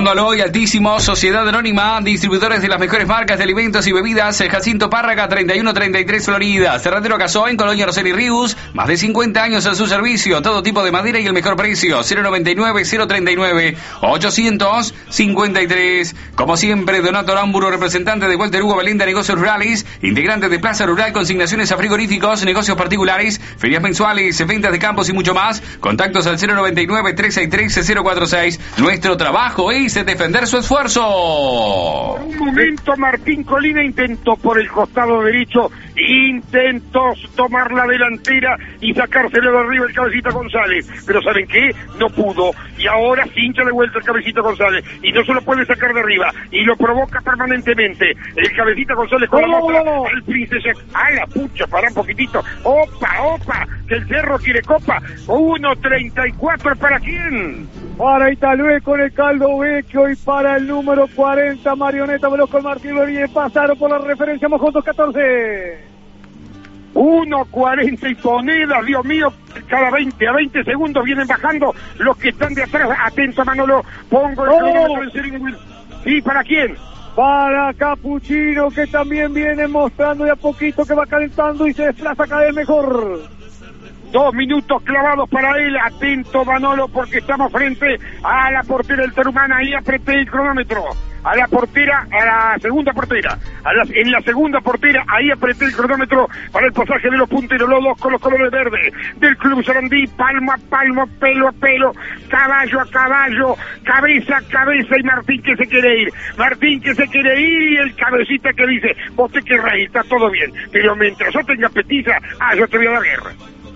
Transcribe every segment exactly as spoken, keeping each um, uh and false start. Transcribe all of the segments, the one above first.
Póngalo hoy altísimo. Sociedad Anónima, distribuidores de las mejores marcas de alimentos y bebidas. Jacinto Párraga, treinta y uno treinta y tres Florida. Cerradero Casó en Colonia Rosel y Ríos. Más de cincuenta años a su servicio. Todo tipo de madera y el mejor precio. cero noventa y nueve, cero treinta y nueve, ochocientos cincuenta y tres. Como siempre, Donato Aramburu, representante de Walter Hugo Valenda Negocios Rurales. Integrante de Plaza Rural, consignaciones a frigoríficos, negocios particulares, ferias mensuales, ventas de campos y mucho más. Contactos al cero noventa y nueve, trescientos sesenta y tres, cero cuarenta y seis. Nuestro trabajo es defender su esfuerzo. Por un momento Martín Colina intentó por el costado derecho, intentó tomar la delantera y sacárselo de arriba el Cabecita González, pero ¿saben qué? No pudo, y ahora se hincha de vuelta el Cabecita González, y no se lo puede sacar de arriba, y lo provoca permanentemente, el Cabecita González con la moto, el Princesa, ¡a la pucha! Para un poquitito, ¡opa, opa! Que el Cerro quiere copa, uno treinta y cuatro, ¿para quién? Para Italue con el Caldo Vecchio y para el número cuarenta, Marioneta Veloz con Martín Lorier, pasaron por la referencia Mojotos catorce. uno cuarenta y monedas, Dios mío, cada veinte a veinte segundos vienen bajando los que están de atrás. Atento, Manolo, pongo el cronómetro en serio. ¿Y para quién? Para Capuchino, que también viene mostrando de a poquito que va calentando y se desplaza cada vez mejor. Dos minutos clavados para él. Atento, Manolo, porque estamos frente a la portera del Terumana. Ahí apreté el cronómetro. A la portera, a la segunda portera. A la, en la segunda portera, ahí apreté el cronómetro para el pasaje de los punteros. Los dos con los colores verdes del Club Sarandí. Palmo a palmo, pelo a pelo, caballo a caballo, cabeza a cabeza. Y Martín que se quiere ir. Martín que se quiere ir y el Cabecita que dice: vos te querrás ir, está todo bien. Pero mientras yo tenga petiza, ah, yo te voy a dar guerra.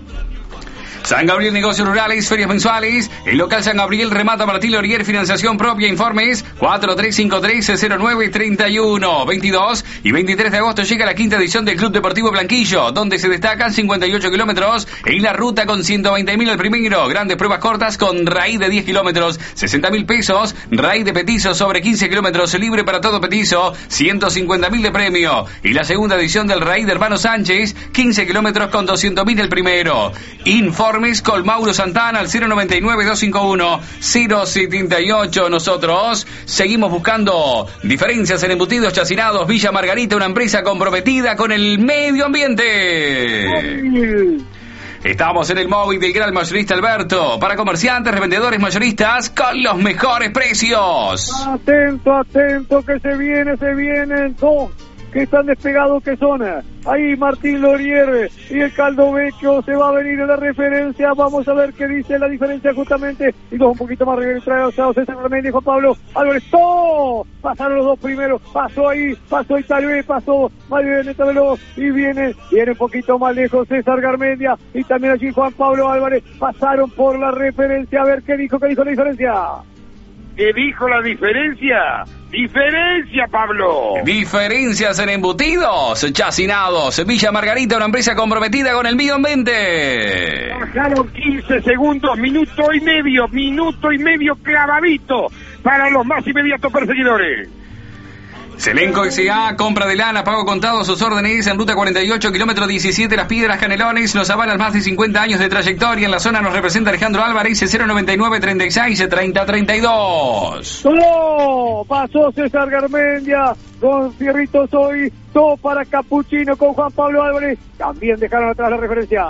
San Gabriel Negocios Rurales, ferias mensuales. El local San Gabriel remata Martín Lorier, financiación propia. Informes cuatro tres cinco tres, cero nueve tres uno. veintidós y veintitrés de agosto llega la quinta edición del Club Deportivo Blanquillo, donde se destacan cincuenta y ocho kilómetros en la ruta con ciento veinte mil al primero. Grandes pruebas cortas con raíz de diez kilómetros, sesenta mil pesos. Raíz de petizo sobre quince kilómetros, libre para todo petizo, ciento cincuenta mil de premio. Y la segunda edición del raíz de Hermano Sánchez, quince kilómetros con doscientos mil el primero. Informes con Mauro Santana al cero noventa y nueve, doscientos cincuenta y uno, cero setenta y ocho. Nosotros seguimos buscando diferencias en embutidos chacinados. Villa Margarita, una empresa comprometida con el medio ambiente. Estamos en el móvil del gran mayorista Alberto, para comerciantes, revendedores, mayoristas, con los mejores precios. Atento, atento, que se viene, se vienen dos que están despegados, que son ahí Martín Lorier y el Caldo Vecchio. Se va a venir en la referencia, vamos a ver qué dice la diferencia justamente, y dos un poquito más retrasados, César Armendia y Juan Pablo Álvarez. ¡Oh! Pasaron los dos primeros, pasó ahí, pasó Italue, pasó Marioneta Veloz, y viene, viene un poquito más lejos César Garmendia, y también allí Juan Pablo Álvarez, pasaron por la referencia. A ver qué dijo, qué dijo la diferencia. ¿Qué dijo la diferencia? ¡Diferencia, Pablo! Diferencias en embutidos chacinados. Villa Margarita, una empresa comprometida con el medio ambiente. Bajaron quince segundos, minuto y medio, minuto y medio clavadito para los más inmediatos perseguidores. Selenco S A, compra de lana, pago contado, sus órdenes en ruta cuarenta y ocho, kilómetro diecisiete, Las Piedras, Canelones. Nos avalan más de cincuenta años de trayectoria. En la zona nos representa Alejandro Álvarez, cero noventa y nueve, treinta y seis, treinta, treinta y dos. ¡No! Pasó César Garmendia con Fierrito Soy, todo para Capuchino con Juan Pablo Álvarez. También dejaron atrás la referencia.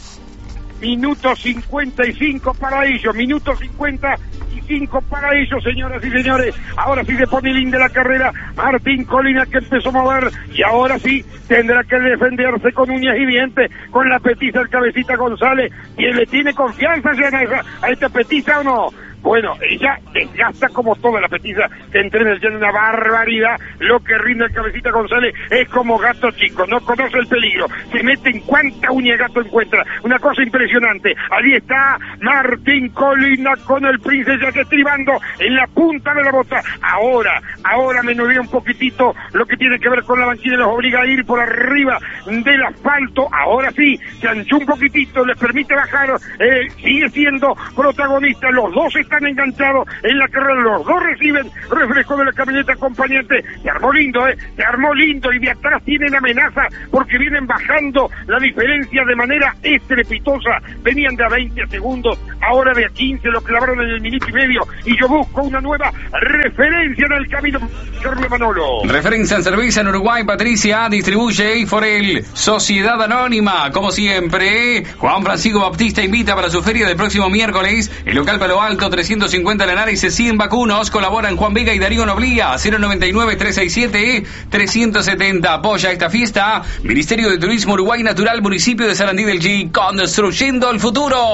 Minuto cincuenta y cinco para ellos, minuto cincuenta y cinco para ellos, señoras y señores. Ahora sí se pone linda la carrera. Martín Colina, que empezó a mover, y ahora sí tendrá que defenderse con uñas y dientes, con la petiza del Cabecita González. ¿Y le tiene confianza ya a esta petiza o no? Bueno, ella desgasta como toda la petiza, que entrena ya en una barbaridad. Lo que rinde el Cabecita González es como gato chico, no conoce el peligro, se mete en cuanta uña de gato encuentra. Una cosa impresionante. Allí está Martín Colina con el Princesa, que estribando en la punta de la bota. Ahora, ahora menudea un poquitito lo que tiene que ver con la banquina, los obliga a ir por arriba del asfalto. Ahora sí, se anchó un poquitito, les permite bajar, eh, sigue siendo protagonista. Los dos están están enganchados en la carrera. Los dos reciben refresco de la camioneta acompañante. Se armó lindo, ¿eh? Se armó lindo. Y de atrás tienen amenaza porque vienen bajando la diferencia de manera estrepitosa. Venían de a veinte segundos, ahora de a quince, lo clavaron en el minuto y medio. Y yo busco una nueva referencia en el camino. Carlos Manolo. Referencia en cerveza en Uruguay, Patricia, distribuye y Forel, Sociedad Anónima, como siempre. Juan Francisco Baptista invita para su feria del próximo miércoles. El local Palo Alto, trescientos cincuenta Lanares, cien vacunos. Colaboran Juan Vega y Darío Noblía. Cero noventa y nueve, trescientos sesenta y siete, trescientos setenta. Apoya esta fiesta Ministerio de Turismo Uruguay Natural, municipio de Sarandí del G, construyendo el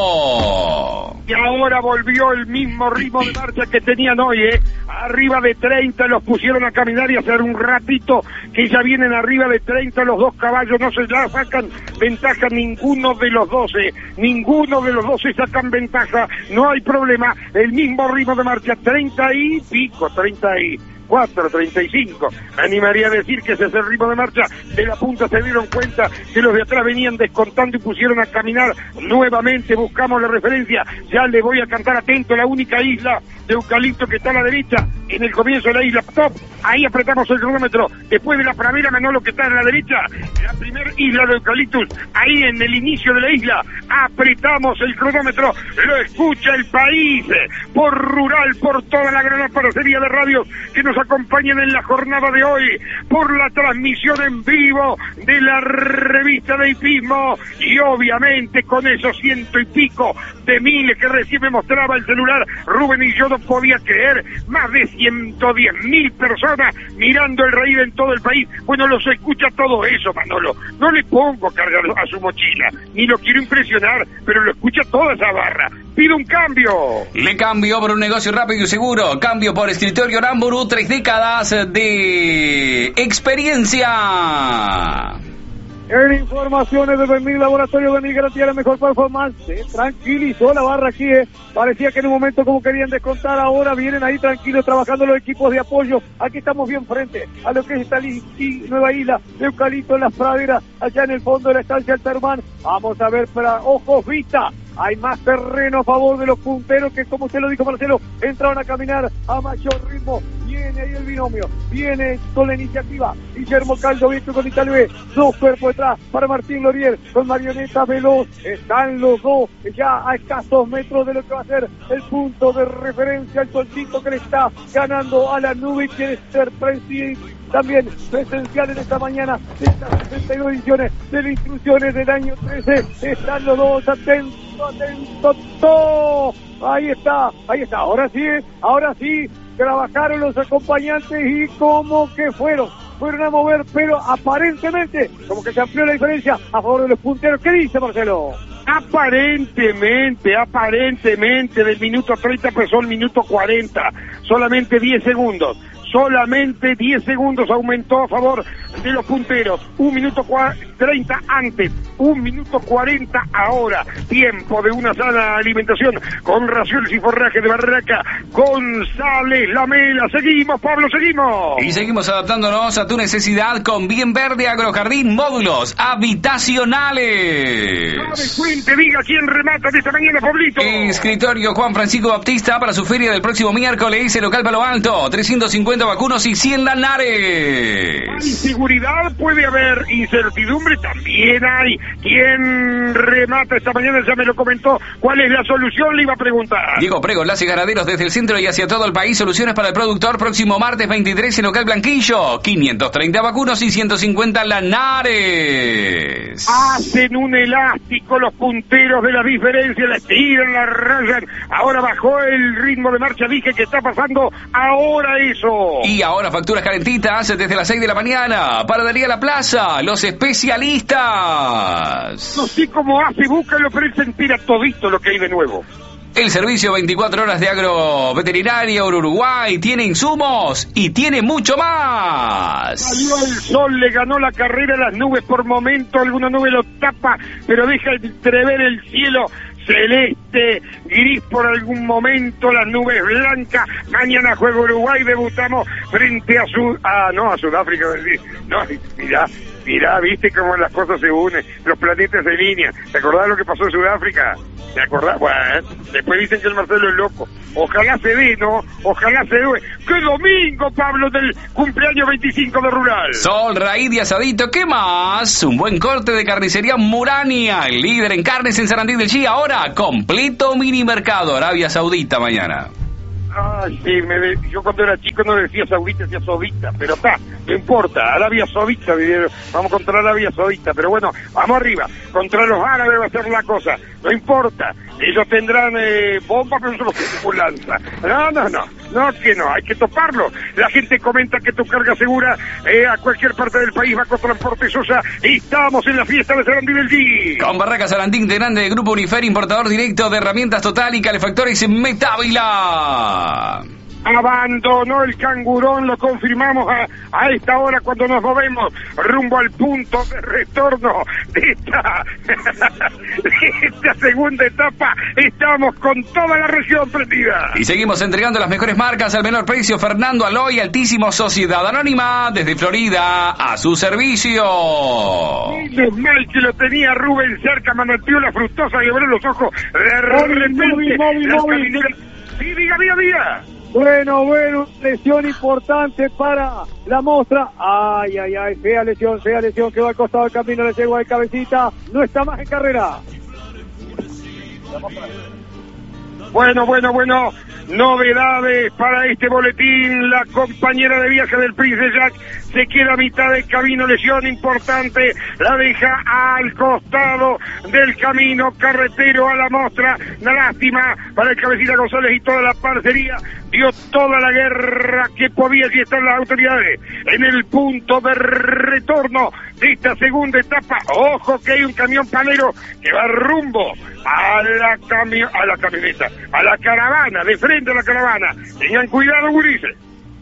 futuro. Y ahora volvió el mismo ritmo de marcha que tenían hoy, ¿eh? Arriba de treinta los pusieron a caminar y hacer un ratito que ya vienen arriba de treinta los dos caballos, no se ya sacan ventaja ninguno de los doce, ninguno de los doce sacan ventaja, no hay problema, el mismo ritmo de marcha, treinta y pico, treinta y cuatro, treinta y cinco, me animaría a decir que ese es el ritmo de marcha. De la punta se dieron cuenta que los de atrás venían descontando y pusieron a caminar nuevamente. Buscamos la referencia, ya le voy a cantar atento, la única isla de eucalipto que está a la derecha en el comienzo de la isla Top, ahí apretamos el cronómetro. Después de la pradera Manolo que está a la derecha, la primera isla de eucaliptus, ahí en el inicio de la isla apretamos el cronómetro. Lo escucha el país por Rural, por toda la gran parcería de radios que nos acompañan en la jornada de hoy, por la transmisión en vivo de la revista de hipismo y obviamente con esos ciento y pico de miles que recién me mostraba el celular Rubén y yo no podía creer, más de ciento diez mil personas mirando el raíz en todo el país. Bueno, los escucha todo eso, Manolo, no le pongo carga a su mochila, ni lo quiero impresionar, pero lo escucha toda esa barra. Pido un cambio. Le cambio por un negocio rápido y seguro. Cambio por Escritorio Aramburu, tres décadas de experiencia. En informaciones de Benmil Laboratorio Benmil garantía la mejor performance. Se tranquilizó la barra aquí, eh. Parecía que en un momento como querían descontar, ahora vienen ahí tranquilos trabajando los equipos de apoyo. Aquí estamos bien frente a lo que es esta li- nueva isla de eucalipto en las praderas, allá en el fondo de la estancia Alterman. Vamos a ver para ojos vista. Hay más terreno a favor de los punteros que, como usted lo dijo, Marcelo, entraron a caminar a mayor ritmo. Viene ahí el binomio, viene con la iniciativa Guillermo Caldovecchio con Italia B, dos cuerpos detrás para Martín Lorier con Marioneta Veloz. Están los dos ya a escasos metros de lo que va a ser el punto de referencia, el solcito que le está ganando a la nube y quiere ser presidente también presencial en esta mañana de estas sesenta y dos ediciones de las instrucciones del año trece. Están los dos atentos, atentos, todos. Ahí está, ahí está, ahora sí, ahora sí, trabajaron los acompañantes y como que fueron, fueron a mover, pero aparentemente, como que se amplió la diferencia a favor de los punteros. ¿Qué dice Marcelo? Aparentemente, aparentemente, del minuto treinta pasó al minuto cuarenta, solamente diez segundos. Solamente diez segundos aumentó a favor de los punteros. Un minuto treinta antes, un minuto cuarenta ahora. Tiempo de una sana alimentación con raciones y forraje de Barraca González Lamela. Seguimos, Pablo, seguimos. Y seguimos adaptándonos a tu necesidad con Bien Verde Agrojardín, módulos habitacionales. No me cuente, diga quién remata de esta mañana, Pablito. Escritorio Juan Francisco Baptista para su feria del próximo miércoles, el local Palo Alto, trescientos cincuenta vacunos y cien Lanares. Hay seguridad, puede haber incertidumbre, también hay. ¿Quién remata esta mañana? Ya me lo comentó. ¿Cuál es la solución? Le iba a preguntar. Diego Prego, enlaces ganaderos desde el centro y hacia todo el país. Soluciones para el productor. Próximo martes veintitrés en local Blanquillo. quinientos treinta vacunos y ciento cincuenta Lanares. Hacen un elástico los punteros de la diferencia, la tiran, la rayan. Ahora bajó el ritmo de marcha. Dije que está pasando ahora eso. Y ahora facturas calentitas desde las seis de la mañana. Panadería La Plaza, los especialistas. No sé cómo hace, búscalo, pero él se entera todito lo que hay de nuevo. El servicio veinticuatro horas de agroveterinaria Uruguay tiene insumos y tiene mucho más. Salió el sol, le ganó la carrera a las nubes por momento, alguna nube lo tapa, pero deja entrever el cielo celeste, gris por algún momento, las nubes blancas. Mañana juega Uruguay, debutamos frente a Sud... Ah, no, a Sudáfrica, no, mirá, Mirá, viste cómo las cosas se unen, los planetas se alinean. ¿Te acordás lo que pasó en Sudáfrica? ¿Te acordás? Bueno, después dicen que el Marcelo es loco. Ojalá se dé, ¿no? Ojalá se dé. ¡Qué domingo, Pablo, del cumpleaños veinticinco de Rural! Sol, raíz y asadito, ¿qué más? Un buen corte de carnicería Murania, el líder en carnes en Sarandí del Chi. Ahora, completo mini mercado, Arabia Saudita mañana. Ay, sí, me de... yo cuando era chico no decía saudita, decía saudita, pero está, no importa, Arabia Saudita, vamos contra Arabia Saudita, pero bueno, vamos arriba, contra los árabes va a ser la cosa, no importa, ellos tendrán eh, bombas, pero nosotros tenemos lanza, no, no, no, no que no, hay que toparlo, la gente comenta que tu carga segura eh, a cualquier parte del país va con Transporte Sosa, y estamos en la fiesta de Sarandí del G. Con Barraca Sarandí, integrante del Grupo Unifer, importador directo de herramientas Total y calefactores Metávila. Abandonó el cangurón, lo confirmamos a, a esta hora cuando nos movemos rumbo al punto de retorno de esta, de esta segunda etapa. Estamos con toda la región prendida. Y seguimos entregando las mejores marcas al menor precio. Fernando Aloy, Altísimo Sociedad Anónima, desde Florida, a su servicio. Menos mal que lo tenía Rubén cerca, manoteó la fructosa y abrió los ojos. De repente, móvil, móvil, la móvil. caminera... Sí, diga, diga, diga. Bueno, bueno, lesión importante para la Mostra. Ay, ay, ay, fea lesión, fea lesión que va al costado del camino, le llegó de cabecita. No está más en carrera. Bueno, bueno, bueno, novedades para este boletín. La compañera de viaje del Prince Jack se queda a mitad del camino, lesión importante, la deja al costado del camino carretero a la Mostra. Una lástima para el Cabecita González y toda la parcería. Dio toda la guerra que podía, y están las autoridades en el punto de retorno de esta segunda etapa. Ojo que hay un camión palero que va rumbo a la cami- a la camioneta, a la caravana, de frente a la caravana. Tengan cuidado, gurises.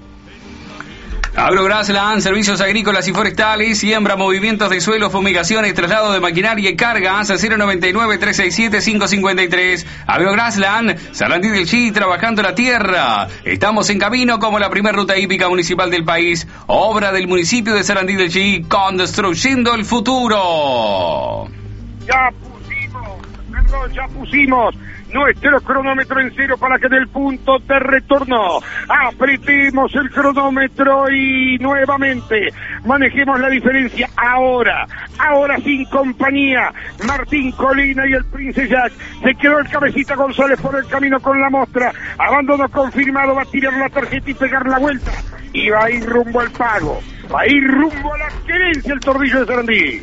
Agrograsland, servicios agrícolas y forestales, siembra, movimientos de suelo, fumigaciones, traslado de maquinaria y cargas, a cero noventa y nueve, trescientos sesenta y siete, quinientos cincuenta y tres. Agrograsland, Sarandí del Chi, trabajando la tierra. Estamos en camino como la primera ruta hípica municipal del país. Obra del municipio de Sarandí del Chi, construyendo el futuro. Ya pusimos, perdón, ya pusimos nuestro cronómetro en cero para que en el punto de retorno apretemos el cronómetro y nuevamente manejemos la diferencia. Ahora, ahora sin compañía, Martín Colina y el Prince Jack. Se quedó el Cabecita González por el camino con la Mostra. Abandono confirmado, va a tirar la tarjeta y pegar la vuelta. Y va a ir rumbo al pago. Va a ir rumbo a la querencia el Tordillo de Sarandí.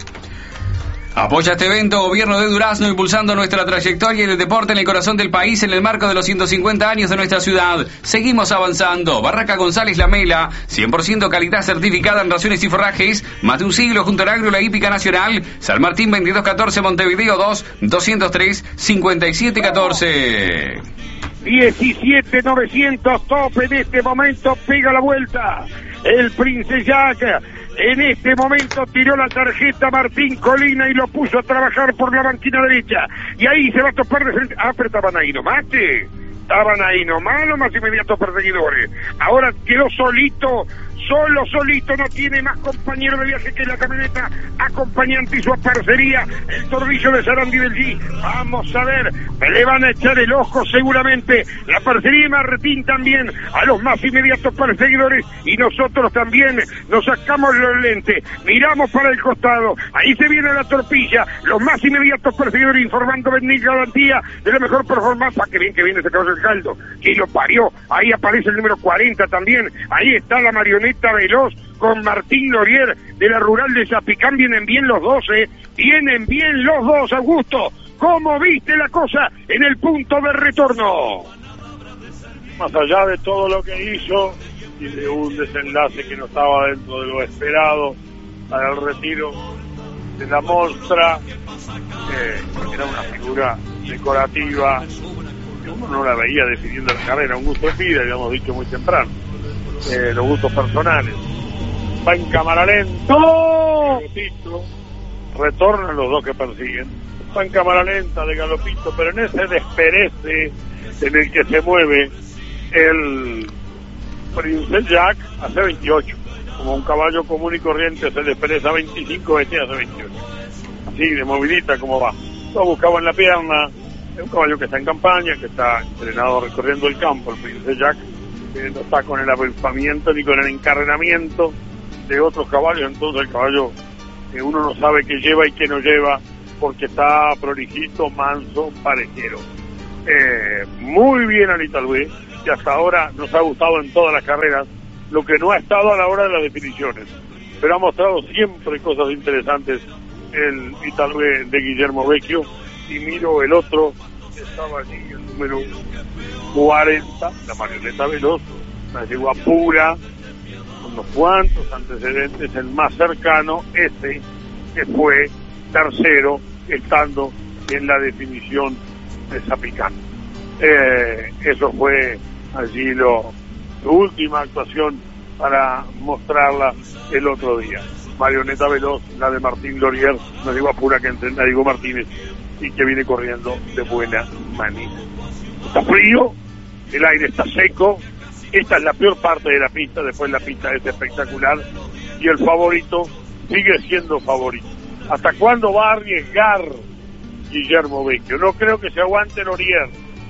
Apoya este evento Gobierno de Durazno, impulsando nuestra trayectoria en el deporte en el corazón del país en el marco de los ciento cincuenta años de nuestra ciudad. Seguimos avanzando. Barraca González La Mela, cien por ciento calidad certificada en raciones y forrajes, más de un siglo junto al agro y la hípica nacional. San Martín veintidós catorce, Montevideo dos, doscientos tres, cincuenta y siete catorce. diecisiete novecientos tope en este momento, pega la vuelta. El Prince Jack en este momento tiró la tarjeta Martín Colina y lo puso a trabajar por la banquina derecha. Y ahí se va a topar de frente. Ah, pero estaban ahí nomás, che. Estaban ahí nomás los más inmediatos perseguidores. Ahora quedó solito, solo, solito, no tiene más compañero de viaje que la camioneta acompañante y su parcería, el Tordillo de Sarandí del G. Vamos a ver, le van a echar el ojo seguramente la parcería y Martín también a los más inmediatos perseguidores, y nosotros también nos sacamos los lentes, miramos para el costado, ahí se viene la torpilla, los más inmediatos perseguidores informando Benítez Garantía de la mejor performance. Ah, que bien que viene ese caballo del caldo, que lo parió. Ahí aparece el número cuarenta también, ahí está la marioneta veloz con Martín Lorier de la Rural de Zapicán. Vienen bien los dos, eh. Vienen bien los dos, Augusto. ¿Cómo viste la cosa en el punto de retorno? Más allá de todo lo que hizo y de un desenlace que no estaba dentro de lo esperado para el retiro de la Mostra, eh, era una figura decorativa que uno no la veía definiendo la carrera, un gusto de vida, habíamos dicho muy temprano. Eh, los gustos personales. Va en cámara lenta, ¡no! Galopito, retornan los dos que persiguen. Va en cámara lenta de Galopito, pero en ese desperece en el que se mueve el Prince Jack hace veintiocho. como un caballo común y corriente se despereza veinticinco, este hace veintiocho. Así, de movilita como va. Lo buscaba en la pierna, es un caballo que está en campaña, que está entrenado recorriendo el campo, el Prince Jack, que no está con el avilpamiento ni con el encarrenamiento de otros caballos, entonces el caballo que uno no sabe qué lleva y qué no lleva, porque está prolijito, manso, parejero. Eh, muy bien Anita Luis, que hasta ahora nos ha gustado en todas las carreras, lo que no ha estado a la hora de las definiciones, pero ha mostrado siempre cosas interesantes el Italue de Guillermo Vecchio. Y miro el otro, que estaba allí, el número cuarenta, la Marioneta Veloz, una yegua pura, con unos cuantos antecedentes, el más cercano, este, que fue tercero, estando en la definición de Zapicán. Eh, eso fue allí lo, su última actuación para mostrarla el otro día. Marioneta Veloz, la de Martín Lorier, una yegua pura que entrena Diego Martínez y que viene corriendo de buena manera. Está frío, el aire está seco, esta es la peor parte de la pista, después la pista es espectacular y el favorito sigue siendo favorito. ¿Hasta cuándo va a arriesgar Guillermo Vecchio? No creo que se aguante Lorier.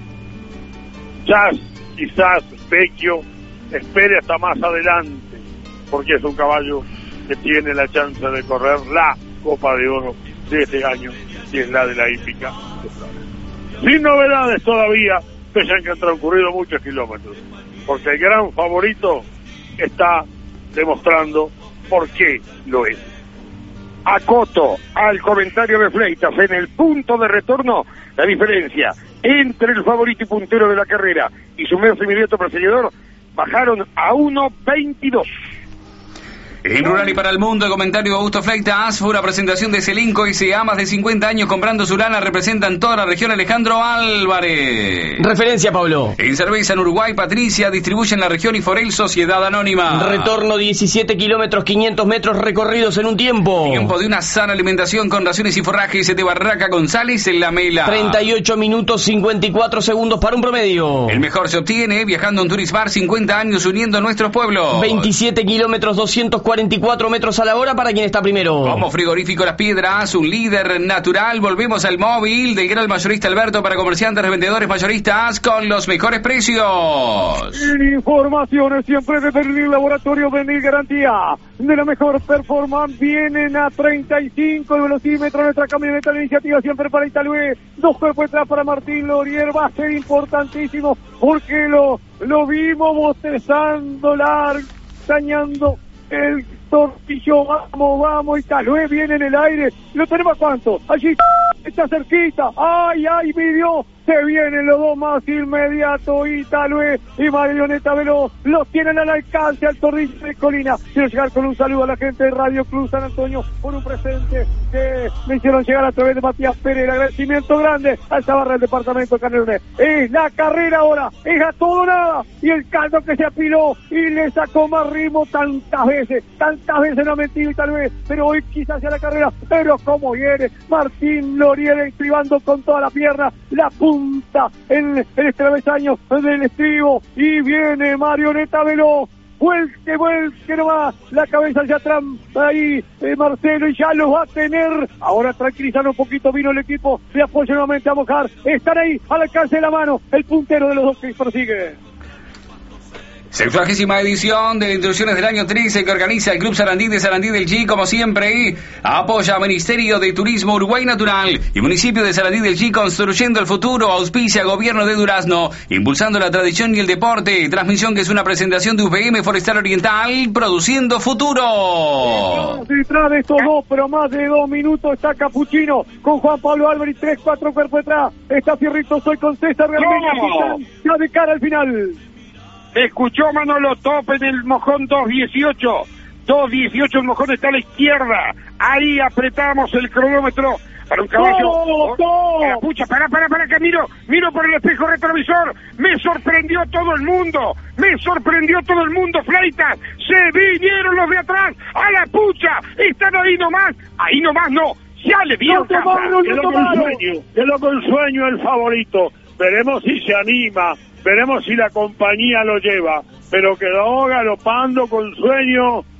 Ya quizás Vecchio espere hasta más adelante, porque es un caballo que tiene la chance de correr la Copa de Oro de este año, que es la de la hípica. Sin novedades todavía, pese a que han transcurrido muchos kilómetros, porque el gran favorito está demostrando por qué lo es. Acoto al comentario de Fleitas en el punto de retorno, la diferencia entre el favorito y puntero de la carrera y su medio inmediato perseguidor bajaron a uno veintidós. En Rural y para el Mundo, el comentario de Augusto Fleitas, fue una presentación de Celinco y S A, más de cincuenta años comprando su lana, representan toda la región. Alejandro Álvarez. Referencia, Pablo. En cerveza en Uruguay, Patricia, distribuye en la región y Forel, Sociedad Anónima. Retorno diecisiete kilómetros, quinientos metros recorridos en un tiempo. Tiempo de una sana alimentación con raciones y forrajes de Barraca González en la Mela. treinta y ocho minutos, cincuenta y cuatro segundos para un promedio. El mejor se obtiene viajando en Turismar, cincuenta años uniendo nuestros pueblos. veintisiete kilómetros, doscientos cuarenta y cuatro metros a la hora para quien está primero. Como Frigorífico Las Piedras, un líder natural. Volvemos al móvil del gran mayorista Alberto para comerciantes, revendedores, mayoristas con los mejores precios. Informaciones siempre de Berlín Laboratorio Benil, garantía de la mejor performance. Vienen a treinta y cinco el velocímetro. Nuestra camioneta de iniciativa siempre para Italue. Dos cuerpos detrás para Martín Lorier. Va a ser importantísimo porque lo, lo vimos bostezando, largo, dañando el tortillo. Vamos, vamos, Italue viene en el aire. ¿Lo tenemos a cuánto? Allí está cerquita. Ay, ay, midió. Se vienen los dos más inmediatos, Italue y Marioneta Veloz. Los tienen al alcance al tornillo de Colina. Quiero llegar con un saludo a la gente de Radio Club San Antonio por un presente que me hicieron llegar a través de Matías Pérez. Agradecimiento grande a esa barra del departamento de Canelones. Es la carrera ahora, es a todo nada. Y el caldo que se apiló y le sacó más ritmo tantas veces, tantas veces no ha mentido Italue, pero hoy quizás sea la carrera. Pero como viene Martín Lorier estribando con toda la pierna, la punta en el travesaño del estribo, y viene Marioneta Veloz. Vuelque, vuelque nomás, la cabeza hacia atrás, ahí eh, Marcelo, y ya lo va a tener. Ahora tranquilizando un poquito, vino el equipo de apoyo nuevamente a mojar. Están ahí, al alcance de la mano, el puntero de los dos que persigue. Sexagésima edición de Introducciones del año trece que organiza el Club Sarandí de Sarandí del Chi, como siempre. Apoya Ministerio de Turismo Uruguay Natural y Municipio de Sarandí del Chi, construyendo el futuro. Auspicia Gobierno de Durazno, impulsando la tradición y el deporte. Transmisión que es una presentación de U P M Forestal Oriental, produciendo futuro. Detrás de estos dos, pero más de dos minutos, está Capuchino con Juan Pablo Álvarez, tres, cuatro cuerpos detrás. Está Fierrito, soy con César Garmendia, ya de cara al final. Escuchó Manolo Top en el mojón dos dieciocho. dos dieciocho, el mojón está a la izquierda. Ahí apretamos el cronómetro para un caballo. ¡Oh, oh! Eh, pucha, para, para, para, que miro, miro por el espejo retrovisor. Me sorprendió todo el mundo. Me sorprendió todo el mundo, Fleitas. Se vinieron los de atrás. A la pucha. Están ahí nomás. Ahí nomás no. Ya le vieron. Quedó con sueño, quedó con sueño el favorito. Veremos si se anima. Veremos si la compañía lo lleva, pero quedó galopando con sueño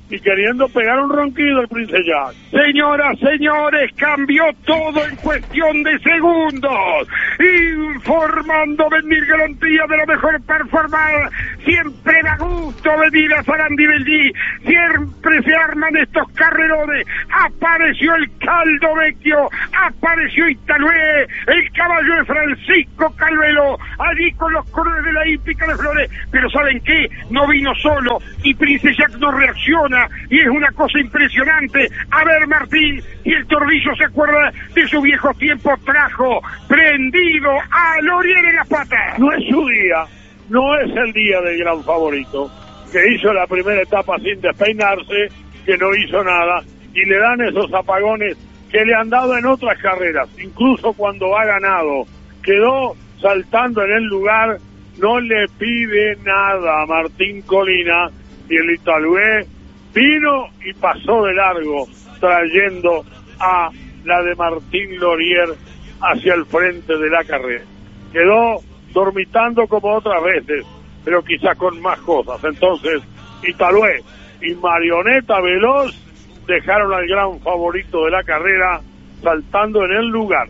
y queriendo pegar un ronquido el Prince Jack. Señoras, señores, cambió todo en cuestión de segundos. Informando venir garantía de la mejor performance. Siempre da gusto venir a Sarandí Bellí. Siempre se arman estos carrerones. Apareció el Caldo Vecchio, apareció Italué, el caballo de Francisco Calvelo, allí con los colores de la hípica de Flores. Pero ¿saben qué? No vino solo y Prince Jack no reacciona. Y es una cosa impresionante. A ver, Martín, y el Torrillo se acuerda de su viejo tiempo, trajo prendido a Lorier en las patas. No es su día, no es el día del gran favorito, que hizo la primera etapa sin despeinarse, que no hizo nada, y le dan esos apagones que le han dado en otras carreras, incluso cuando ha ganado. Quedó saltando en el lugar, no le pide nada a Martín Colina, y el Italué vino y pasó de largo, trayendo a la de Martín Lorier hacia el frente de la carrera. Quedó dormitando como otras veces, pero quizás con más cosas. Entonces, Italué y Marioneta Veloz dejaron al gran favorito de la carrera saltando en el lugar.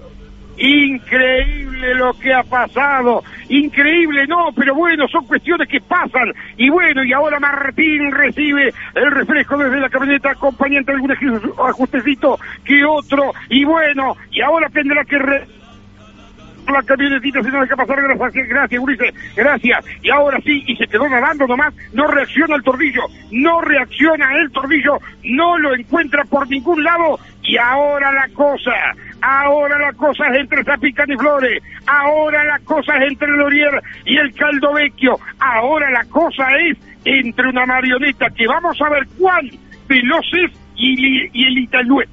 Increíble lo que ha pasado, increíble no, pero bueno, son cuestiones que pasan, y bueno, y ahora Martín recibe el refresco desde la camioneta, acompañante de algún ajustecito que otro, y bueno, y ahora tendrá que re... la camionetita se no deja pasar, gracias, gracias, Ulises, gracias, y ahora sí, y se quedó nadando nomás, no reacciona el Torrillo, no reacciona el Torrillo, no lo encuentra por ningún lado, y ahora la cosa, ahora la cosa es entre Zapican y Flores, ahora la cosa es entre Lorier y el Caldo Vecchio, ahora la cosa es entre una marioneta que vamos a ver cuán veloz es y, y el Italué.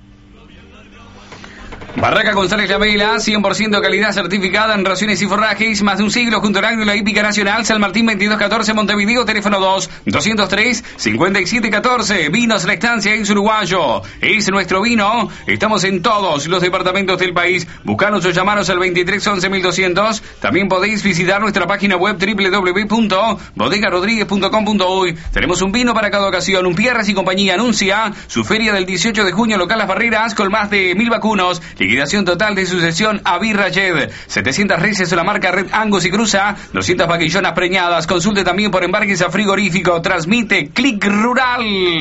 Barraca González Lamela, cien por ciento calidad certificada en raciones y forrajes, más de un siglo junto al ángulo hípica nacional, San Martín veintidós catorce, Montevideo, teléfono dos, doscientos tres, cincuenta y siete catorce, Vinos La Estancia es uruguayo, es nuestro vino, estamos en todos los departamentos del país, buscanos o llamanos al veintitrés once mil doscientos, también podéis visitar nuestra página web doble u doble u doble u punto bodega rodríguez punto com punto uy, tenemos un vino para cada ocasión, un Pierres y compañía anuncia su feria del dieciocho de junio local Las Barreras con más de mil vacunos, liquidación total de sucesión a Birra Jed, setecientas reses de la marca Red Angus y Cruza, doscientas vaquillonas preñadas, consulte también por embarques a frigorífico, transmite Click Rural.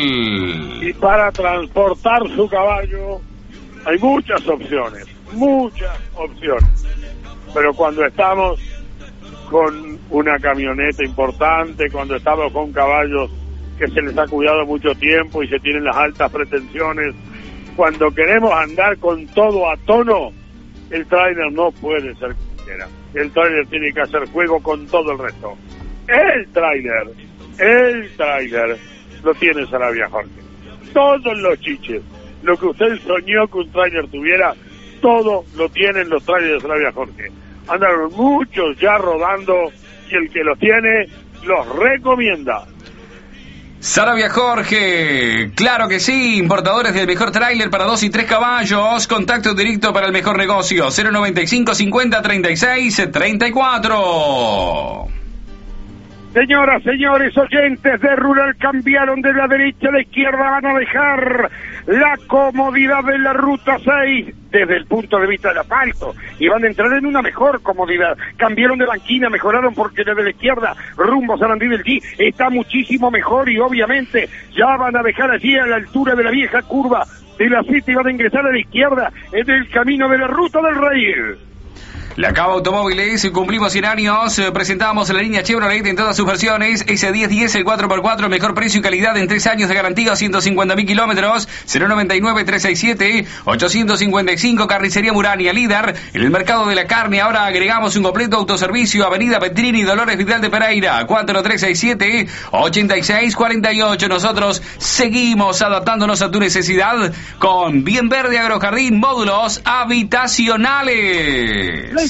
Y para transportar su caballo hay muchas opciones, muchas opciones, pero cuando estamos con una camioneta importante, cuando estamos con caballos que se les ha cuidado mucho tiempo y se tienen las altas pretensiones, cuando queremos andar con todo a tono, el tráiler no puede ser cualquiera. El tráiler tiene que hacer juego con todo el resto. El tráiler, el tráiler lo tiene Sarabia Jorge. Todos los chiches, lo que usted soñó que un tráiler tuviera, todo lo tienen los tráilers de Sarabia Jorge. Andaron muchos ya rodando y el que los tiene los recomienda. Sarabia Jorge, claro que sí, importadores del mejor tráiler para dos y tres caballos, contacto directo para el mejor negocio, cero noventa y cinco cincuenta treinta y seis treinta y cuatro. Señoras, señores, oyentes de Rural cambiaron de la derecha a la izquierda, van a dejar la comodidad de la Ruta seis desde el punto de vista del asfalto y van a entrar en una mejor comodidad. Cambiaron de banquina, mejoraron porque desde la izquierda rumbo a Sarandí del G está muchísimo mejor y obviamente ya van a dejar allí a la altura de la vieja curva de la City y van a ingresar a la izquierda en el camino de la Ruta del Rail. La Cava Automóviles, cumplimos cien años, eh, presentamos la línea Chevrolet en todas sus versiones, ese diez diez, el cuatro por cuatro, mejor precio y calidad en tres años de garantía, ciento cincuenta mil kilómetros, cero noventa y nueve, trescientos sesenta y siete, ochocientos cincuenta y cinco, Carnicería Murania, líder en el mercado de la carne, ahora agregamos un completo autoservicio, Avenida Petrini, Dolores Vidal de Pereira, cuatro tres seis siete, ocho seis cuatro ocho, nosotros seguimos adaptándonos a tu necesidad con Bien Verde Agrojardín, módulos habitacionales.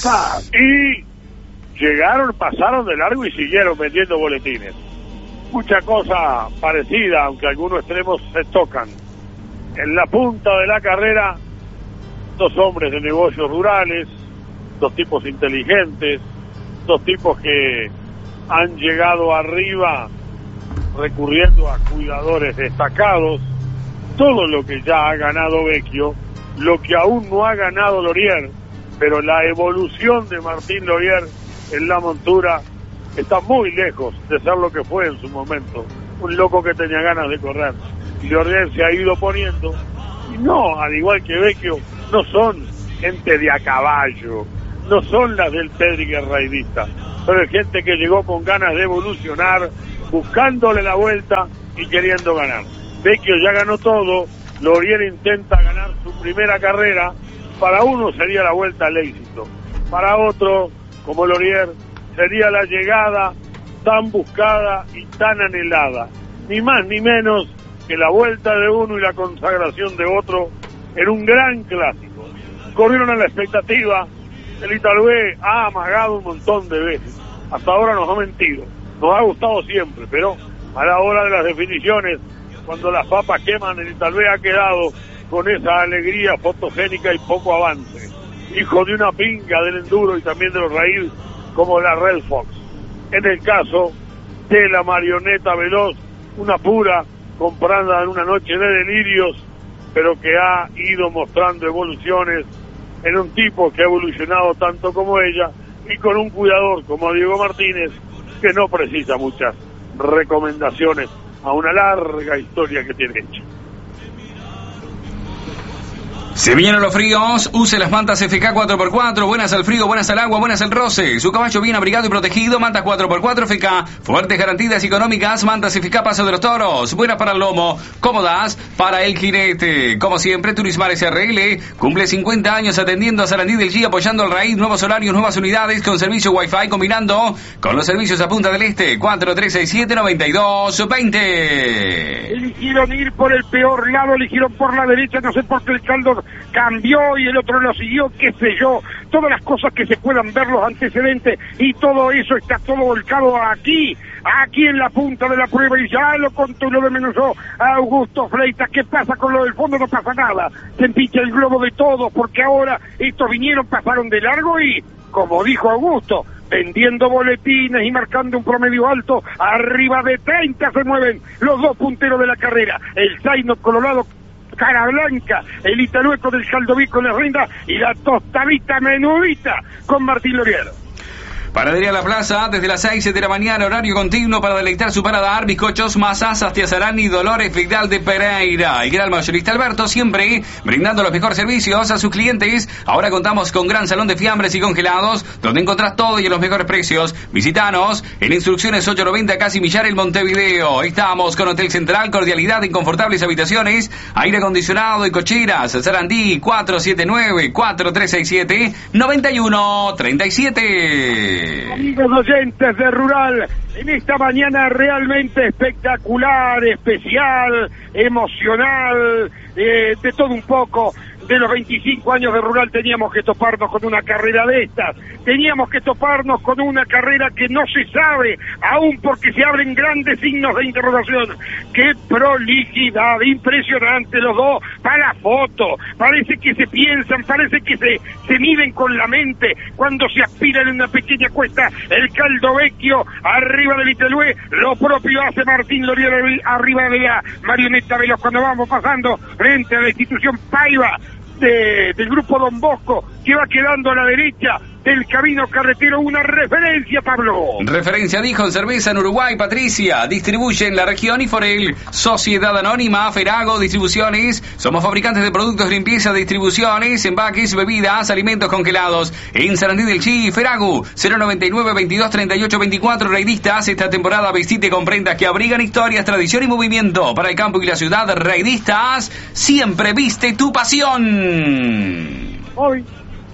Y llegaron, pasaron de largo y siguieron vendiendo boletines. Mucha cosa parecida, aunque algunos extremos se tocan. En la punta de la carrera, dos hombres de negocios rurales, dos tipos inteligentes, dos tipos que han llegado arriba recurriendo a cuidadores destacados, todo lo que ya ha ganado Vecchio, lo que aún no ha ganado Lorier, pero la evolución de Martín Lorier en la montura está muy lejos de ser lo que fue en su momento, un loco que tenía ganas de correr. Y Lorier se ha ido poniendo, y no, al igual que Vecchio, no son gente de a caballo, no son las del Pedrigue raidista, pero es gente que llegó con ganas de evolucionar, buscándole la vuelta y queriendo ganar. Vecchio ya ganó todo, Lorier intenta ganar su primera carrera, para uno sería la vuelta al éxito, para otro, como Lorier, sería la llegada tan buscada y tan anhelada, ni más ni menos que la vuelta de uno y la consagración de otro en un gran clásico. Corrieron a la expectativa, el Italvé ha amagado un montón de veces, hasta ahora nos ha mentido, nos ha gustado siempre, pero a la hora de las definiciones, cuando las papas queman, el Italvé ha quedado con esa alegría fotogénica y poco avance, hijo de una pinga del enduro y también de los raíz como la Red Fox. En el caso de la marioneta veloz, una pura comprada en una noche de delirios, pero que ha ido mostrando evoluciones en un tipo que ha evolucionado tanto como ella y con un cuidador como Diego Martínez que no precisa muchas recomendaciones a una larga historia que tiene hecha. Se vienen los fríos, use las mantas F K cuatro por cuatro, buenas al frío, buenas al agua, buenas al roce. Su caballo bien abrigado y protegido, mantas cuatro por cuatro F K, fuertes garantías económicas, mantas F K Paso de los Toros, buenas para el lomo, cómodas para el jinete. Como siempre, Turismar S R L cumple cincuenta años atendiendo a Sarandí del G, apoyando al raíz, nuevos horarios, nuevas unidades con servicio Wi-Fi, combinando con los servicios a Punta del Este, cuatro tres seis siete, nueve dos dos cero. Eligieron ir por el peor lado, eligieron por la derecha, no sé por qué el caldo cambió y el otro lo siguió, qué sé yo, todas las cosas que se puedan ver, los antecedentes, y todo eso está todo volcado aquí, aquí en la punta de la prueba, y ya lo contó y lo desmenuzó a Augusto Freitas. ¿Qué pasa con lo del fondo? No pasa nada, se empicha el globo de todos, porque ahora estos vinieron, pasaron de largo y, como dijo Augusto, vendiendo boletines y marcando un promedio alto, arriba de treinta se mueven los dos punteros de la carrera, el Zaino Colorado cara blanca, el italueco del Caldoví con la renda y la tostadita menudita con Martín Lorier. Panadería La Plaza, desde las seis de la mañana, horario continuo para deleitar su paladar, bizcochos, masas, Astiazarán y Dolores Vidal de Pereira. El gran mayorista Alberto, siempre brindando los mejores servicios a sus clientes. Ahora contamos con gran salón de fiambres y congelados, donde encontrás todo y en los mejores precios. Visítanos en Instrucciones ocho noventa, Casi Millar, en Montevideo. Estamos con Hotel Central, cordialidad en confortables habitaciones, aire acondicionado y cocheras. Sarandí, cuatro siete nueve, cuatro tres seis siete, nueve uno tres siete. Amigos oyentes de Rural, en esta mañana realmente espectacular, especial, emocional, eh, de todo un poco. De los veinticinco años de Rural teníamos que toparnos con una carrera de estas, teníamos que toparnos con una carrera que no se sabe, aún porque se abren grandes signos de interrogación. ¡Qué prolijidad! Impresionante los dos, para la foto, parece que se piensan, parece que se, se miden con la mente cuando se aspiran en una pequeña cuesta. El Caldovecchio arriba del Itelué, lo propio hace Martín Lorier arriba de la marioneta veloz cuando vamos pasando frente a la institución Paiva De, del grupo Don Bosco, que va quedando a la derecha del camino carretero. Una referencia, Pablo. Referencia, dijo, en cerveza en Uruguay, Patricia. Distribuye en la región y Forel. Sociedad Anónima, Ferago Distribuciones. Somos fabricantes de productos de limpieza, distribuciones, empaques, bebidas, alimentos congelados. En Sarandí del Chi, Feragu, cero noventa y nueve, veintidós, treinta y ocho, veinticuatro. Raidistas, esta temporada vestite con prendas que abrigan historias, tradición y movimiento. Para el campo y la ciudad, Raidistas, siempre viste tu pasión. Hoy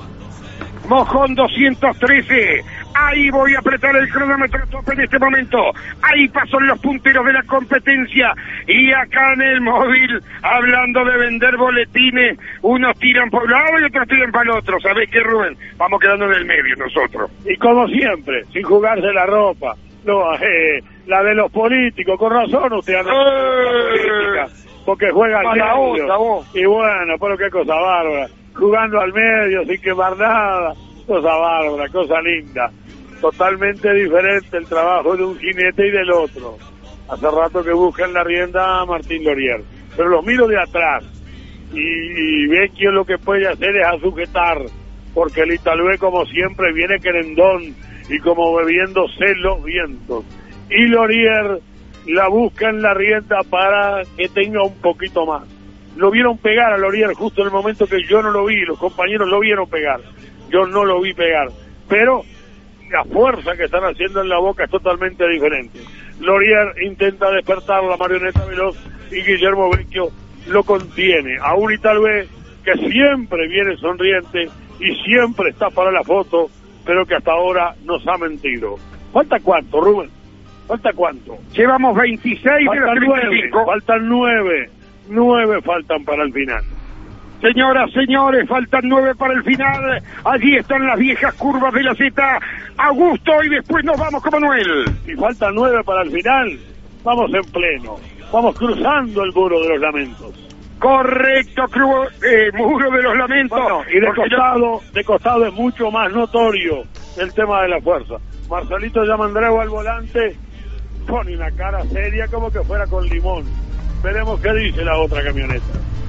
Mojón doscientos trece, ahí voy a apretar el cronómetro tope en este momento, ahí pasan los punteros de la competencia, y acá en el móvil, hablando de vender boletines, unos tiran por un lado y otros tiran para el otro. ¿Sabés qué, Rubén? Vamos quedando en el medio nosotros. Y como siempre, sin jugarse la ropa, no, eh, la de los políticos, con razón usted anda eh, porque juega al medio, y bueno, pero qué cosa bárbara, jugando al medio sin quemar nada, cosa bárbara, cosa linda, totalmente diferente el trabajo de un jinete y del otro. hace rato que busca en la rienda a Martín Lorier, pero los miro de atrás y, y Vecchio lo que puede hacer es a sujetar, porque el Italue como siempre viene querendón y como bebiéndose los vientos, y Lorier la busca en la rienda para que tenga un poquito más. Lo vieron pegar a Lorier justo en el momento que yo no lo vi, los compañeros lo vieron pegar, yo no lo vi pegar, pero la fuerza que están haciendo en la boca es totalmente diferente. Lorier intenta despertar la marioneta veloz y Guillermo Vecchio lo contiene a un Italue que siempre viene sonriente y siempre está para la foto, pero que hasta ahora nos ha mentido. ¿Falta cuánto, Rubén? ¿Falta cuánto? Llevamos veintiséis de los treinta y cinco. Faltan nueve. Nueve faltan para el final. Señoras, señores, faltan nueve para el final. Allí están las viejas curvas de la Z. Augusto, y después nos vamos con Manuel. Si faltan nueve para el final, vamos en pleno. Vamos cruzando el muro de los lamentos. Correcto, cru eh, muro de los lamentos. Bueno, y de costado, de costado es mucho más notorio el tema de la fuerza. Marcelito Yamandreu al volante pone una cara seria como que fuera con limón. Veremos qué dice la otra camioneta.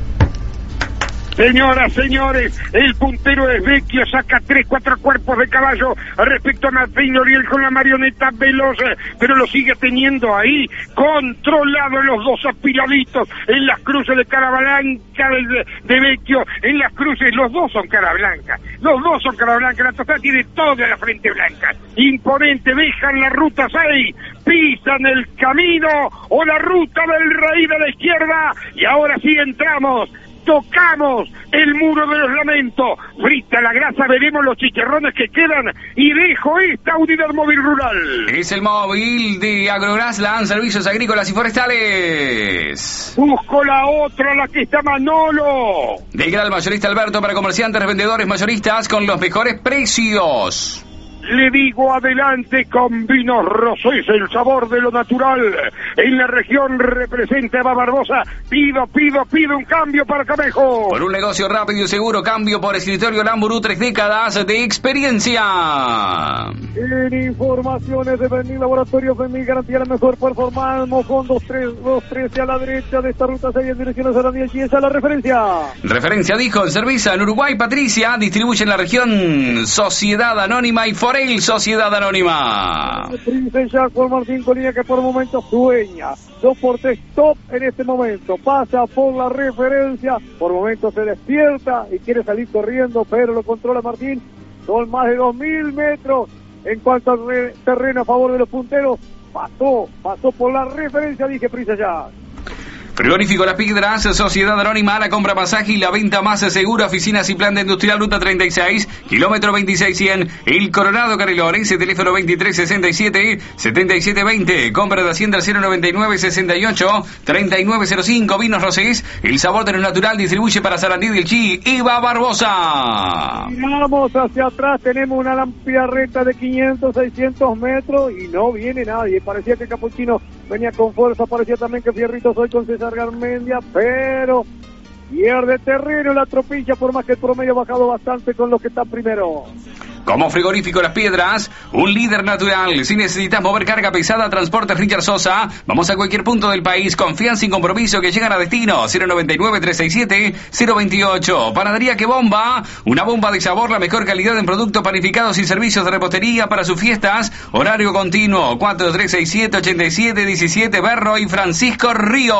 Señoras, señores, el puntero es Vecchio, saca tres, cuatro cuerpos de caballo respecto a Martín Lorier con la marioneta veloz, pero lo sigue teniendo ahí, controlado los dos apiladitos en las cruces de cara blanca de, de Vecchio, en las cruces, los dos son cara blanca, los dos son cara blanca, la tostada tiene toda la frente blanca, imponente, dejan la ruta seis, pisan el camino o la ruta del rey de la izquierda, y ahora sí entramos. Tocamos el muro de los lamentos, frita la grasa, veremos los chicharrones que quedan y dejo esta unidad móvil rural. Es el móvil de Agrograsland, servicios agrícolas y forestales. Busco la otra, la que está Manolo. Del gran mayorista Alberto para comerciantes, revendedores, mayoristas con los mejores precios. Le digo adelante con Vinos Rosés, el sabor de lo natural. En la región representa a Barbosa. Pido, pido, pido un cambio para Camejo. Por un negocio rápido y seguro, cambio por escritorio Lamburú, tres décadas de experiencia. En informaciones de Bernil Laboratorio Femil, garantía la mejor performance. Mojón dos tres trece a la derecha de esta ruta seis en dirección a Sarandí. Y esa es la referencia. Referencia, dijo, en servicio en Uruguay, Patricia, distribuye en la región Sociedad Anónima y Forel Sociedad Anónima. Princesa por Martín Colina, que por momentos sueña. dos por tres top en este momento. Pasa por la referencia. Por momentos se despierta y quiere salir corriendo, pero lo controla Martín. Son más de dos mil metros en cuanto al re- terreno a favor de los punteros. Pasó, pasó por la referencia, dije Princesa. Frigorífico Las Piedras, Sociedad Anónima, la compra, pasaje y la venta más segura, oficinas y planta industrial, ruta treinta y seis, kilómetro veintiséis cien, El Coronado, Canelones, teléfono veintitrés sesenta y siete, setenta y siete veinte, compra de Hacienda cero noventa y nueve, sesenta y ocho, treinta y nueve cero cinco, Vinos Rosés, el sabor de lo natural, distribuye para Sarandí del Chi, Iba Barbosa. Miramos hacia atrás, tenemos una lámpida recta de quinientos, seiscientos metros y no viene nadie. Parecía que Capuchino venía con fuerza, parecía también que Fierritos hoy con César Garmendia, pero pierde terreno la tropilla, por más que el promedio ha bajado bastante con los que están primero. Como Frigorífico Las Piedras, un líder natural. Si necesitas mover carga pesada, Transportes Richard Sosa. Vamos a cualquier punto del país, confianza y compromiso que llegan a destino. cero noventa y nueve, trescientos sesenta y siete, cero veintiocho. Panadería Que Bomba, una bomba de sabor, la mejor calidad en productos panificados y servicios de repostería para sus fiestas. Horario continuo, cuatro tres seis siete, ochenta y siete diecisiete, Berro y Francisco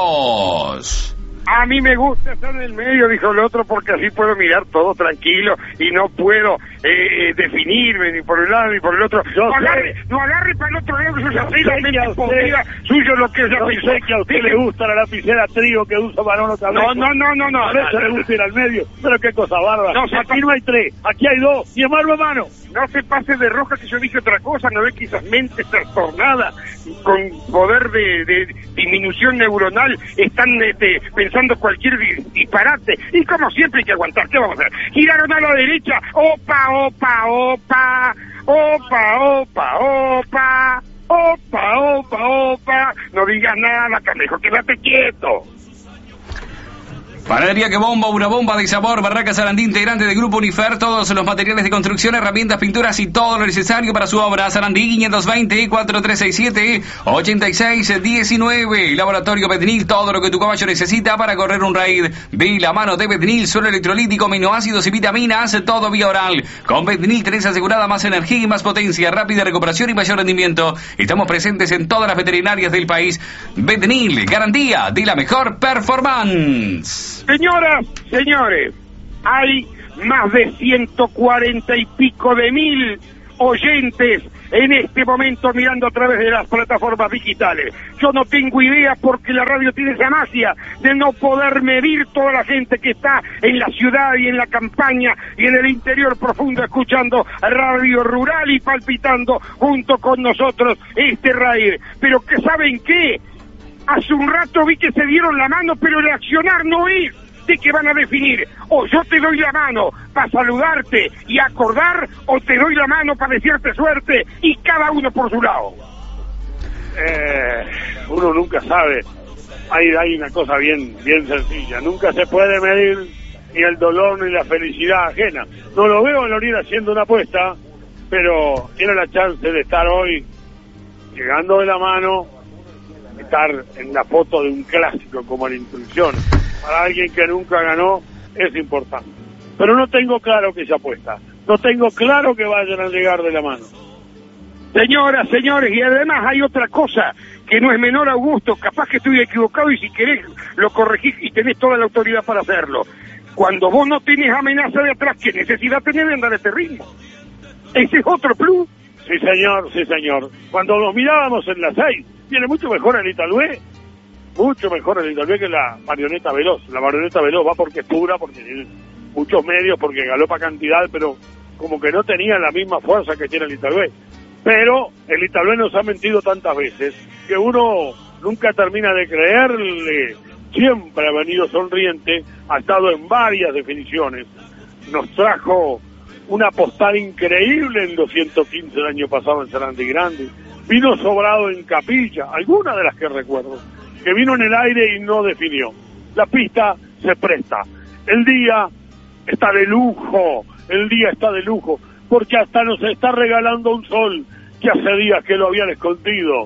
Ríos. A mí me gusta estar en el medio, dijo el otro, porque así puedo mirar todo tranquilo y no puedo eh, definirme ni por un lado ni por el otro. Yo no, sé. agarre, no agarre para el otro lado, que yo sé la sé que mente a usted- podrida, suyo lo que ella Yo pensó. sé que a usted le gusta la lapicera trío que usa Manolo Cabello. No, no, no, no, no. A veces le gusta ir al medio, pero qué cosa bárbara. No, se- aquí no hay tres, aquí hay dos, y es mano a mano. No se pase de roja, que yo dije otra cosa, no ve que esas mentes trastornadas con poder de, de disminución neuronal están este, pensando cualquier di- disparate. Y como siempre hay que aguantar, ¿qué vamos a hacer? Giraron a la derecha, opa, opa, opa, opa, opa, opa, opa, opa, opa. No digas nada, Camejo, quédate quieto. Panadería Que Bomba, una bomba de sabor. Barraca Sarandí, integrante del Grupo Unifer. Todos los materiales de construcción, herramientas, pinturas y todo lo necesario para su obra. Sarandí, quinientos veinte, cuatro tres seis siete, ocho seis uno nueve. Laboratorio Betnil, todo lo que tu caballo necesita para correr un raid. Vi la mano de Betnil, suelo electrolítico, aminoácidos y vitaminas, todo vía oral. Con Betnil tenés asegurada más energía y más potencia, rápida recuperación y mayor rendimiento. Estamos presentes en todas las veterinarias del país. Betnil, garantía de la mejor performance. Señoras, señores, hay más de ciento cuarenta y pico de mil oyentes en este momento mirando a través de las plataformas digitales. Yo no tengo idea porque la radio tiene esa magia de no poder medir toda la gente que está en la ciudad y en la campaña y en el interior profundo escuchando Radio Rural y palpitando junto con nosotros este raid. Pero que ¿saben qué? Hace un rato vi que se dieron la mano, pero el accionar no es de que van a definir, o yo te doy la mano para saludarte y acordar, o te doy la mano para desearte suerte, y cada uno por su lado. Eh, uno nunca sabe, hay, hay una cosa bien, bien sencilla, nunca se puede medir ni el dolor ni la felicidad ajena. No lo veo en Lorena haciendo una apuesta, pero tiene la chance de estar hoy llegando de la mano, estar en la foto de un clásico como la Intuición. Para alguien que nunca ganó es importante. Pero no tengo claro que se apuesta. No tengo claro que vayan a llegar de la mano. Señoras, señores, y además hay otra cosa que no es menor, Augusto. Capaz que estoy equivocado y si querés lo corregís y tenés toda la autoridad para hacerlo. Cuando vos no tenés amenaza de atrás, ¿qué necesidad tenés de andar a este ritmo? Ese es otro plus. Sí, señor, sí, señor. Cuando nos mirábamos en las seis, viene mucho mejor el Italué. Mucho mejor el Italué que la marioneta veloz. La marioneta veloz va porque es pura, porque tiene muchos medios, porque galopa cantidad, pero como que no tenía la misma fuerza que tiene el Italué. Pero el Italué nos ha mentido tantas veces que uno nunca termina de creerle. Siempre ha venido sonriente, ha estado en varias definiciones. Nos trajo una postal increíble en doscientos quince el año pasado en Sarandí Grande. Vino sobrado en Capilla, alguna de las que recuerdo, que vino en el aire y no definió. La pista se presta. El día está de lujo, el día está de lujo, porque hasta nos está regalando un sol que hace días que lo habían escondido.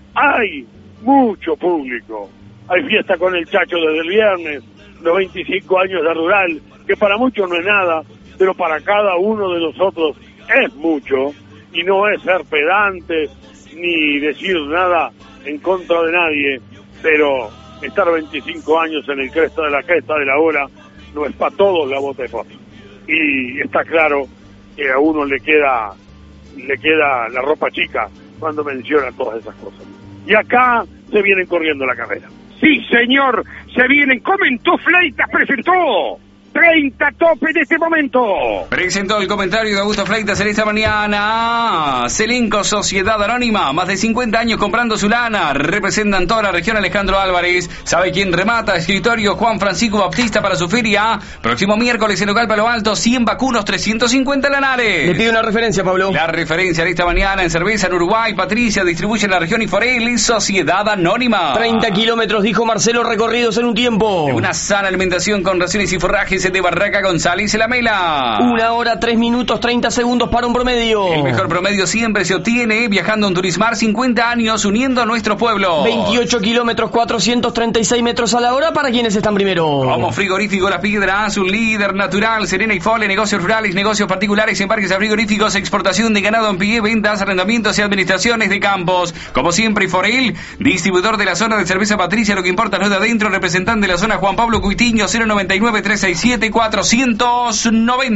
Hay mucho público. Hay fiesta con el Chacho desde el viernes, los veinticinco años de Rural, que para muchos no es nada, pero para cada uno de nosotros es mucho, y no es ser pedante ni decir nada en contra de nadie, pero estar veinticinco años en el cresta de la cresta de la ola no es para todos la bota de foto. Y está claro que a uno le queda le queda la ropa chica cuando menciona todas esas cosas. Y acá se vienen corriendo la carrera. Sí, señor, se vienen. Comentó Fleitas, presentó treinta tope en este momento. Presentó el comentario de Augusto Fleitas en esta mañana. Celenco, Sociedad Anónima, más de cincuenta años comprando su lana. Representan toda la región Alejandro Álvarez. ¿Sabe quién remata? Escritorio Juan Francisco Baptista para su feria. Próximo miércoles en local Palo Alto, cien vacunos, trescientos cincuenta lanares. Le pido una referencia, Pablo. La referencia de esta mañana en cerveza en Uruguay. Patricia distribuye en la región Iforel, Sociedad Anónima. treinta kilómetros, dijo Marcelo, recorridos en un tiempo. Una sana alimentación con raciones y forrajes de Barraca González La Mela. Una hora, tres minutos, treinta segundos para un promedio. El mejor promedio siempre se obtiene viajando en Turismar, cincuenta años uniendo a nuestro pueblo. veintiocho kilómetros, cuatrocientos treinta y seis metros a la hora para quienes están primero. Como Frigorífico La Piedra, un líder natural, Serena y Fole, negocios rurales, negocios particulares, embarques a frigoríficos, exportación de ganado en pie, ventas, arrendamientos y administraciones de campos. Como siempre, Forel, distribuidor de la zona de cerveza Patricia, lo que importa no es de adentro, representante de la zona Juan Pablo Cuitiño, cero noventa y nueve, trescientos sesenta y siete, cuatrocientos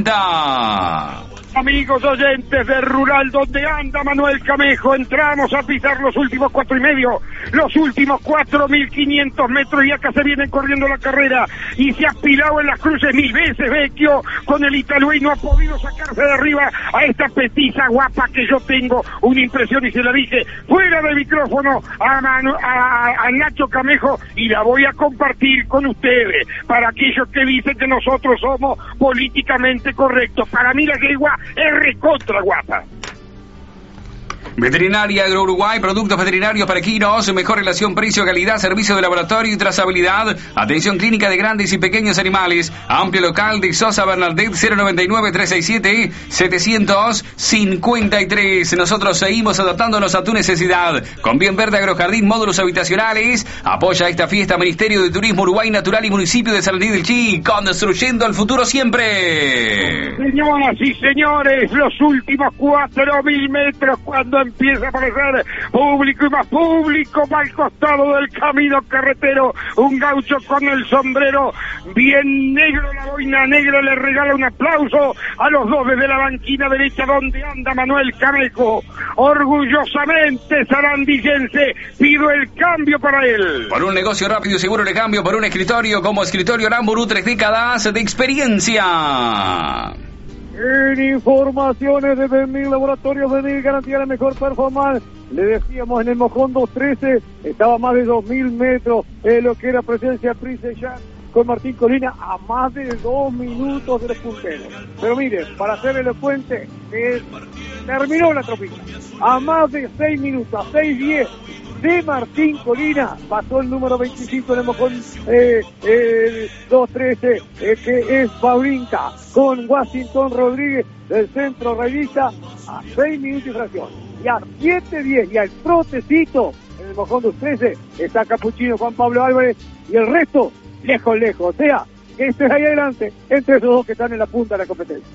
noventa. Amigos oyentes de Rural, donde anda Manuel Camejo, entramos a pisar los últimos cuatro y medio, los últimos cuatro mil quinientos metros, y acá se vienen corriendo la carrera, y se ha pilado en las cruces mil veces Vecchio con el Italué y no ha podido sacarse de arriba a esta petiza guapa que yo tengo una impresión, y se la dije fuera de micrófono a, Manu, a, a Nacho Camejo, y la voy a compartir con ustedes, para aquellos que dicen que nosotros somos políticamente correctos. Para mí la yegua es recontra guapa. Veterinaria Agro Uruguay, productos veterinarios para equinos, mejor relación precio-calidad, servicio de laboratorio y trazabilidad, atención clínica de grandes y pequeños animales, amplio local de Sosa Bernaldez, cero noventa y nueve, trescientos sesenta y siete, setecientos cincuenta y tres. Nosotros seguimos adaptándonos a tu necesidad. Con Bien Verde Agrojardín, módulos habitacionales, apoya esta fiesta Ministerio de Turismo Uruguay Natural y Municipio de Sarandí del Chi, construyendo el futuro siempre. Señoras y señores, los últimos cuatro mil metros cuando empieza a aparecer público y más público va al costado del camino carretero, un gaucho con el sombrero bien negro, la boina negra, le regala un aplauso a los dos desde la banquina derecha donde anda Manuel Camejo. Orgullosamente sarandillense, pido el cambio para él. Por un negocio rápido y seguro de cambio, por un escritorio como Escritorio Aramburu, tres décadas de experiencia. En informaciones de Benil Laboratorios Benil, garantía la mejor performance. Le decíamos en el Mojón doscientos trece, estaba a más de dos mil metros, eh, lo que era presencia Prince Jack con Martín Colina a más de dos minutos de los punteros. Pero mire, para ser elocuente, eh, terminó la tropilla. A más de seis minutos, a seis diez de Martín Colina, pasó el número veinticinco en el Mojón eh, eh, doscientos trece, eh, que es Paulinka, con Washington Rodríguez del centro rayista, a seis minutos y fracción. Y a siete diez, y al trotecito, en el Mojón doscientos trece, está Capuchino, Juan Pablo Álvarez, y el resto, lejos, lejos. O sea, esto es ahí adelante, entre esos dos que están en la punta de la competencia.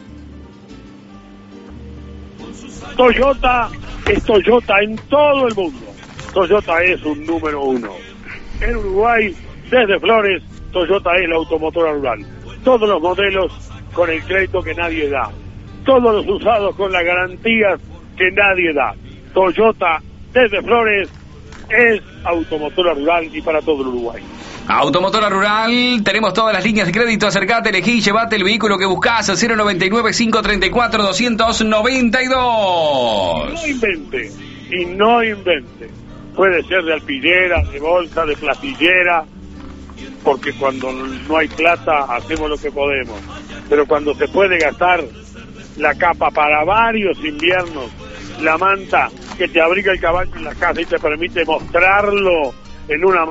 Toyota es Toyota en todo el mundo. Toyota es un número uno. En Uruguay, desde Flores, Toyota es la automotora rural. Todos los modelos con el crédito que nadie da. Todos los usados con las garantías que nadie da. Toyota, desde Flores, es automotora rural y para todo el Uruguay. Automotora Rural, tenemos todas las líneas de crédito, acercate, elegí y llevate el vehículo que buscas, cero noventa y nueve, cinco treinta y cuatro, doscientos noventa y dos. No invente, y no invente. Puede ser de alpillera, de bolsa, de plastillera, porque cuando no hay plata hacemos lo que podemos. Pero cuando se puede gastar la capa para varios inviernos, la manta que te abriga el caballo en la casa y te permite mostrarlo en una...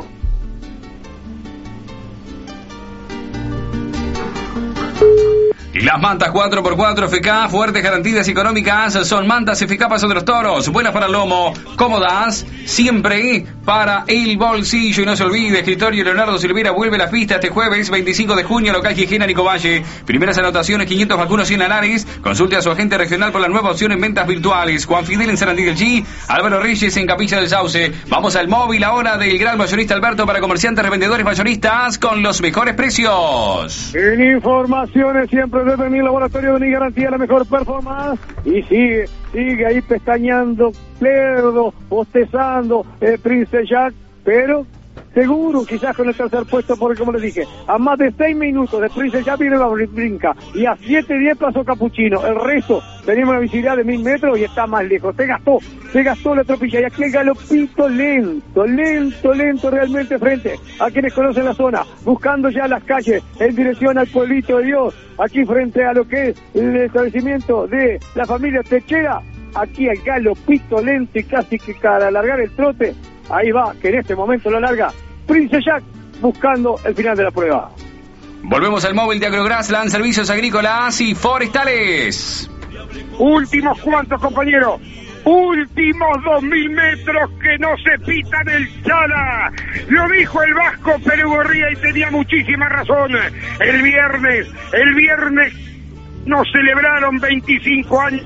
Las mantas cuatro por cuatro F K, fuertes garantías económicas, son mantas F K Paso de los Toros, buenas para el lomo, cómodas, siempre para el bolsillo. Y no se olvide, Escritorio Leonardo Silveira vuelve a la pista este jueves veinticinco de junio, local Gijena Nicovalle. Primeras anotaciones, quinientos vacunos, cien Lanares. Consulte a su agente regional por la nueva opción en ventas virtuales. Juan Fidel en Sarandí del Chi, Álvaro Reyes en Capilla del Sauce. Vamos al móvil ahora del gran mayorista Alberto para comerciantes, revendedores, mayoristas con los mejores precios. En informaciones siempre de Benil Laboratorio Benil, garantía la mejor performance. Y sigue, sigue ahí pestañeando, Lerdo, bostezando, eh, Prince Jack, pero seguro, quizás con el tercer puesto, porque como les dije, a más de seis minutos de Prince Jack viene la brinca, y a siete diez pasó Capuchino. El resto, tenemos una visibilidad de mil metros y está más lejos. Se gastó, se gastó la tropilla, y aquí el galopito lento, lento, lento realmente frente a quienes conocen la zona, buscando ya las calles en dirección al pueblito de Dios, aquí frente a lo que es el establecimiento de la familia Techera. Aquí el galopito lento y casi que para alargar el trote, ahí va, que en este momento lo larga Prince Jack, buscando el final de la prueba. Volvemos al móvil de Agrograsland, servicios agrícolas y forestales. Últimos cuantos, compañeros. Últimos dos mil metros que no se pitan el chala. Lo dijo el vasco Perugorría y tenía muchísima razón. El viernes, el viernes nos celebraron veinticinco años.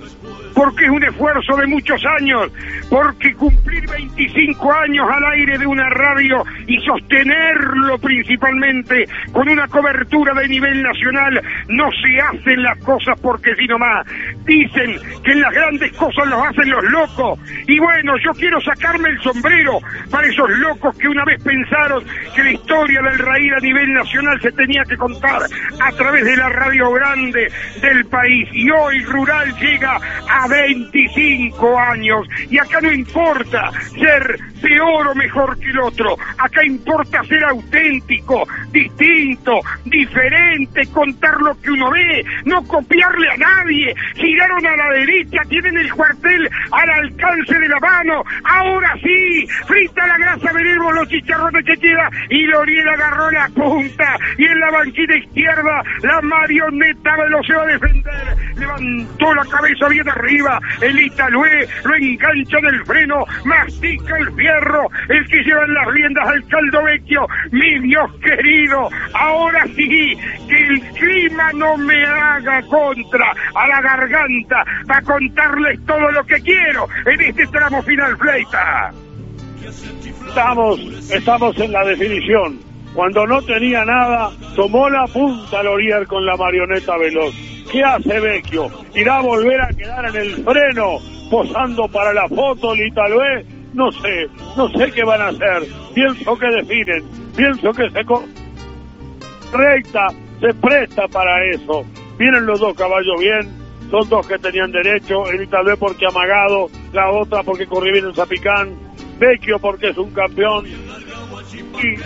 Porque es un esfuerzo de muchos años, porque cumplir veinticinco años al aire de una radio y sostenerlo principalmente con una cobertura de nivel nacional, no se hacen las cosas porque si nomás. Dicen que en las grandes cosas los hacen los locos, y bueno, yo quiero sacarme el sombrero para esos locos que una vez pensaron que la historia del raíz a nivel nacional se tenía que contar a través de la radio grande del país, y hoy Rural llega a veinticinco años, y acá acá no importa ser peor o mejor que el otro, acá importa ser auténtico, distinto, diferente, contar lo que uno ve, no copiarle a nadie. Giraron a la derecha, tienen el cuartel al alcance de la mano, ahora sí, frita la grasa, veremos los chicharrones que queda, y Lorier agarró la punta, y en la banquina izquierda, la marioneta lo se va a defender, levantó la cabeza bien arriba, el Italué lo engancha en el freno, mastica el fierro, el que lleva en las riendas al Caldovecchio, mi Dios querido, ahora sí, que el clima no me haga contra a la garganta para contarles todo lo que quiero en este tramo final, Fleita. Estamos, estamos en la definición. Cuando no tenía nada, tomó la punta Lorier con la marioneta veloz. ¿Qué hace Vecchio? ¿Irá a volver a quedar en el freno, posando para la foto el Italué? No sé, no sé qué van a hacer. Pienso que definen, pienso que se co- recta, se presta para eso. Vienen los dos caballos bien, son dos que tenían derecho, el Italué porque amagado, la otra porque corrió bien en Zapicán, Vecchio porque es un campeón. Y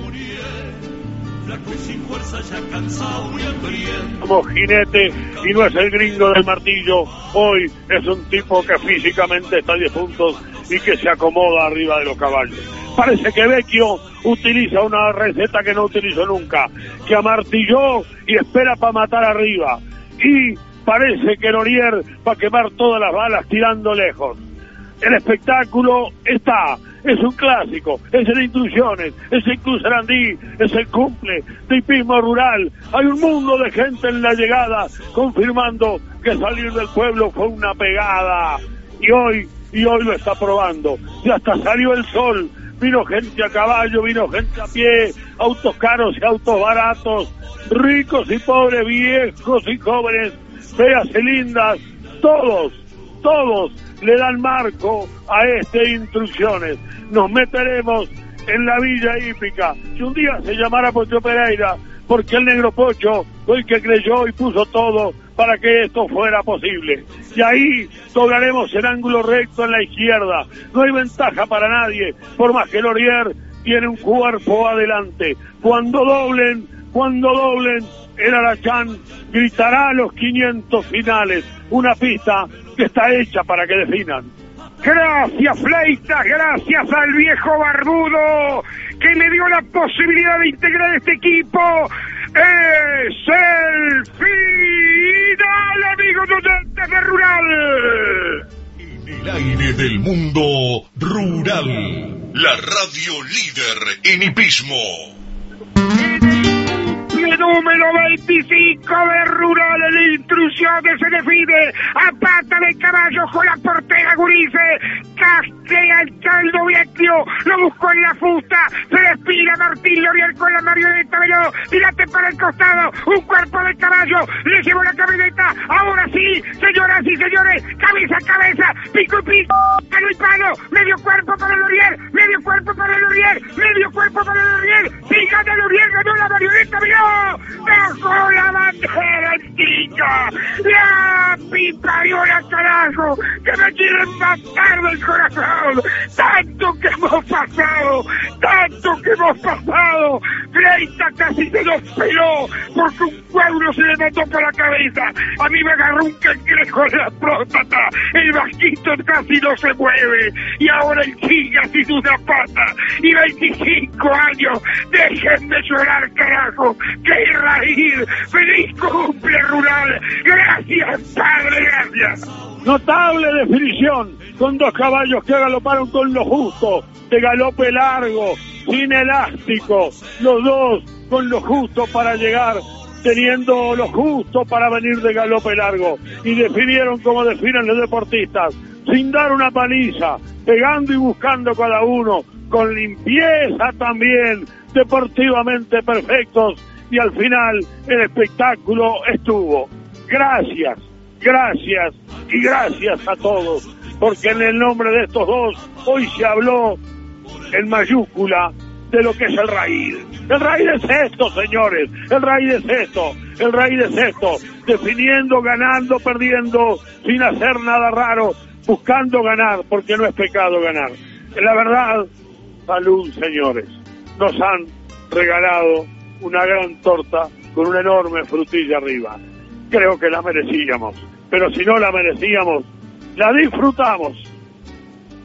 como jinete, y no es el gringo del martillo, hoy es un tipo que físicamente está a diez puntos y que se acomoda arriba de los caballos. Parece que Vecchio utiliza una receta que no utilizó nunca, que amartilló y espera para matar arriba, y parece que Lorier va a quemar todas las balas tirando lejos. El espectáculo está, es un clásico, es en instrucciones, es en Cruz Sarandí, es el cumple de hipismo rural. Hay un mundo de gente en la llegada confirmando que salir del pueblo fue una pegada. Y hoy, y hoy lo está probando. Y hasta salió el sol. Vino gente a caballo, vino gente a pie, autos caros y autos baratos, ricos y pobres, viejos y jóvenes, feas y lindas, todos, todos le dan marco a este Instrucciones. Nos meteremos en la Villa Hípica, que un día se llamará Pocho Pereira, porque el negro Pocho fue el que creyó y puso todo para que esto fuera posible. Y ahí doblaremos el ángulo recto en la izquierda. No hay ventaja para nadie, por más que Lorier tiene un cuerpo adelante. Cuando doblen, cuando doblen, el Arachán gritará a los quinientos finales. Una pista que está hecha para que definan. Gracias, Fleitas, gracias al viejo barbudo que me dio la posibilidad de integrar este equipo. Es el final, amigos oyentes de Rural. En el aire del mundo rural, la radio líder en hipismo. El número veinticinco de Rural, el Instrucciones se define a pata de caballo con la portera Gurice, castea el Caldovecchio, lo buscó en la fusta, se despira Martín Lorier con la marioneta veloz, tirate para el costado, un cuerpo de caballo, le llevó la camioneta, ahora sí, señoras y señores, cabeza a cabeza, pico y pico, palo y palo, medio cuerpo para Lorier, medio cuerpo para Lorier, medio cuerpo para Lorier, si gana Lorier, ganó la marioneta veloz. ¡Dejó la bandera en chica! ¡La pipa viola, carajo! ¡Que me quieren matar del corazón! ¡Tanto que hemos pasado! ¡Tanto que hemos pasado! Fleita casi se nos peló porque un pueblo se le mató por la cabeza. A mí me agarró un cangrejo en la próstata. El vasquito casi no se mueve. Y ahora el chinga sin una pata. Y veinticinco años. Déjenme llorar, carajo. ¡Qué raíz! ¡Feliz cumple, Rural! ¡Gracias, padre! ¡Gracias! Notable definición, con dos caballos que galoparon con lo justo, de galope largo, sin elástico, los dos con lo justo para llegar, teniendo lo justo para venir de galope largo, y definieron como definen los deportistas, sin dar una paliza, pegando y buscando cada uno, con limpieza también, deportivamente perfectos, y al final el espectáculo estuvo. Gracias, gracias y gracias a todos, porque en el nombre de estos dos hoy se habló en mayúscula de lo que es el raíz. El raíz es esto, señores, el raíz es esto, el raíz es esto, definiendo, ganando, perdiendo, sin hacer nada raro, buscando ganar, porque no es pecado ganar. La verdad, salud, señores. Nos han regalado una gran torta con una enorme frutilla arriba. Creo que la merecíamos, pero si no la merecíamos, la disfrutamos.